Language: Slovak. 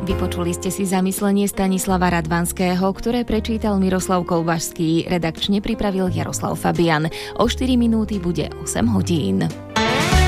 Vypočuli ste si zamyslenie Stanislava Radvanského, ktoré prečítal Miroslav Kolbašský. Redakčne pripravil Jaroslav Fabian. O 4 minúty bude 8 hodín.